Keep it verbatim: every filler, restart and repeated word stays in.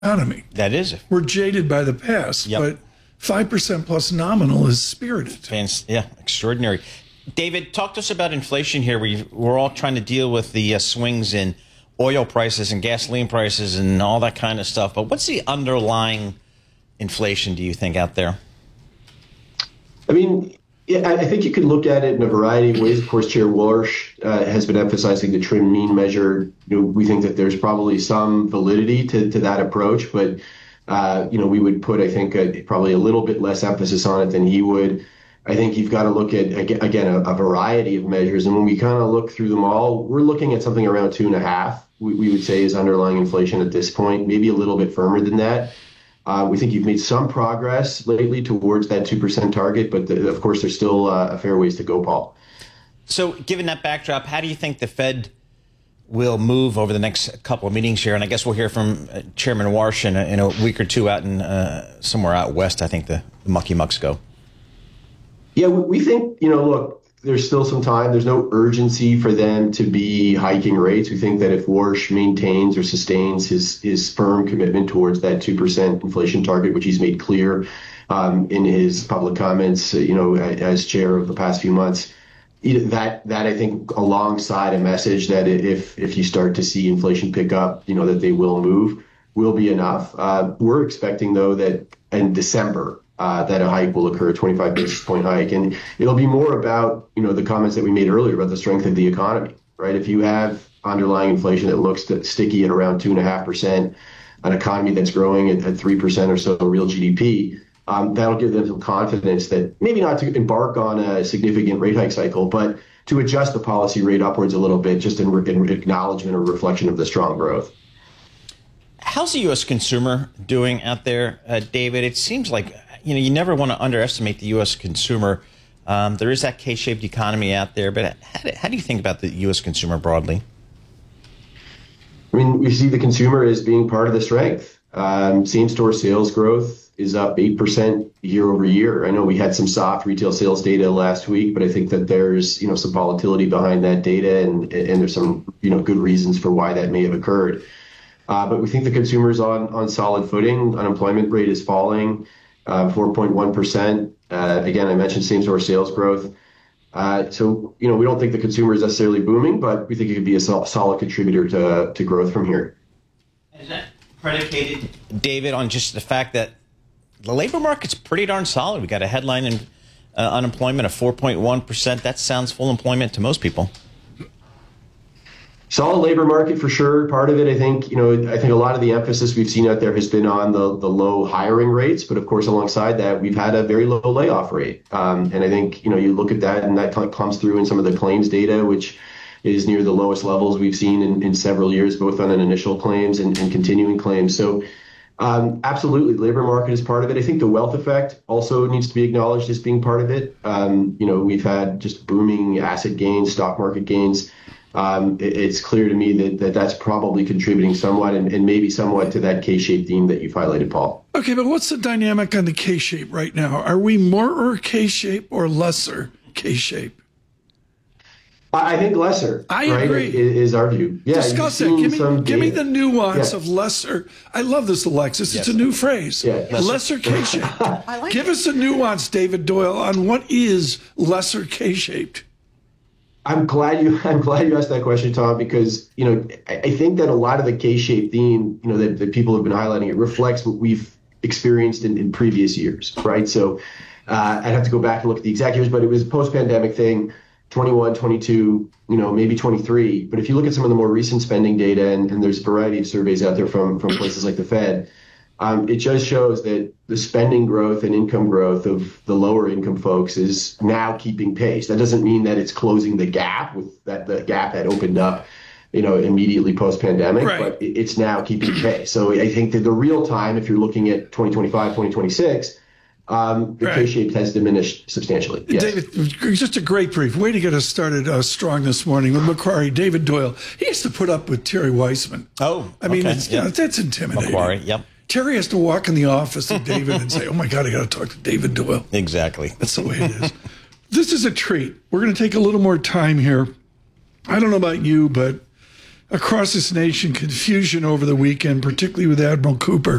economy. That is. We're jaded by the past, yep. but five percent plus nominal is spirited. Fans, yeah, extraordinary. David, talk to us about inflation here. We, we're all trying to deal with the uh, swings in oil prices and gasoline prices and all that kind of stuff. But what's the underlying inflation, do you think, out there? I mean, yeah, I think you could look at it in a variety of ways. Of course, Chair Warsh uh, has been emphasizing the trim mean measure. You know, we think that there's probably some validity to, to that approach, but uh, you know, we would put, I think, a, probably a little bit less emphasis on it than he would. I think you've got to look at, again, a, a variety of measures. And when we kind of look through them all, we're looking at something around two and a half, we, we would say is underlying inflation at this point, maybe a little bit firmer than that. Uh, we think you've made some progress lately towards that two percent target, but the, of course, there's still uh, a fair ways to go, Paul. So given that backdrop, how do you think the Fed will move over the next couple of meetings here? And I guess we'll hear from uh, Chairman Warsh in a, in a week or two out in uh, somewhere out west, I think the, the Mucky Mucks go. Yeah, we think, you know, look, there's still some time. There's no urgency for them to be hiking rates. We think that if Warsh maintains or sustains his his firm commitment towards that two percent inflation target, which he's made clear um, in his public comments, you know, as chair of the past few months, that that I think alongside a message that if if you start to see inflation pick up, you know, that they will move, will be enough. Uh, we're expecting, though, that in December, Uh, that a hike will occur, a twenty-five basis point hike. And it'll be more about, you know, the comments that we made earlier about the strength of the economy, right? If you have underlying inflation that looks to, sticky at around two and a half percent, an economy that's growing at, at three percent or so real G D P, um, that'll give them some confidence that maybe not to embark on a significant rate hike cycle, but to adjust the policy rate upwards a little bit, just in, in acknowledgement or reflection of the strong growth. How's the U S consumer doing out there, uh, David? It seems like, you know, you never want to underestimate the U S consumer. Um, there is that K-shaped economy out there, but how do, how do you think about the U S consumer broadly? I mean, we see the consumer as being part of the strength. Um, same-store sales growth is up eight percent year over year. I know we had some soft retail sales data last week, but I think that there's, you know, some volatility behind that data, and, and there's some, you know, good reasons for why that may have occurred. Uh, but we think the consumer's on, on solid footing. Unemployment rate is falling. Uh, four point one percent. Uh, again, I mentioned same-store sales growth. Uh, so, you know, we don't think the consumer is necessarily booming, but we think it could be a sol- solid contributor to, to growth from here. Is that predicated, David, on just the fact that the labor market's pretty darn solid? We got a headline in uh, unemployment of four point one percent. That sounds full employment to most people. Solid labor market for sure. Part of it, I think, you know, I think a lot of the emphasis we've seen out there has been on the, the low hiring rates. But of course, alongside that, we've had a very low layoff rate. Um, and I think, you know, you look at that and that comes through in some of the claims data, which is near the lowest levels we've seen in, in several years, both on an initial claims and, and continuing claims. So um, absolutely, the labor market is part of it. I think the wealth effect also needs to be acknowledged as being part of it. Um, you know, we've had just booming asset gains, stock market gains. Um, it, it's clear to me that, that that's probably contributing somewhat and, and maybe somewhat to that K-shaped theme that you've highlighted, Paul. Okay, but what's the dynamic on the K-shape right now? Are we more K-shape or lesser K-shape? I think lesser. I right, agree. Is, is our view. Yeah, discuss that. Give me, give me the nuance yeah. of lesser. I love this, Alexis. Yes. It's a new phrase. Yeah. Lesser K-shaped. I like Give it. us a nuance, David Doyle, on what is lesser K-shaped. I'm glad you. I'm glad you asked that question, Tom, because you know I, I think that a lot of the K-shaped theme, you know, that, that people have been highlighting, it reflects what we've experienced in, in previous years, right? So uh, I'd have to go back and look at the exact years, but it was a post-pandemic thing, twenty-one, twenty-two, you know, maybe twenty-three. But if you look at some of the more recent spending data, and, and there's a variety of surveys out there from from places like the Fed, um, it just shows that the spending growth and income growth of the lower income folks is now keeping pace. That doesn't mean that it's closing the gap with that the gap had opened up, you know, immediately post-pandemic, right. But it's now keeping pace. So I think that the real time, if you're looking at twenty twenty-five, twenty twenty-six, um, the right. K-shape has diminished substantially. Yes. David, just a great brief. Way to get us started uh, strong this morning with Macquarie. David Doyle. He has to put up with Terry Weissman. Oh, I mean, okay. it's, Yep. you know, that's intimidating. Macquarie, yep. Terry has to walk in the office of David and say, oh, my God, I got to talk to David Doyle. Exactly. That's the way it is. This is a treat. We're going to take a little more time here. I don't know about you, but across this nation confusion over the weekend, particularly with Admiral Cooper.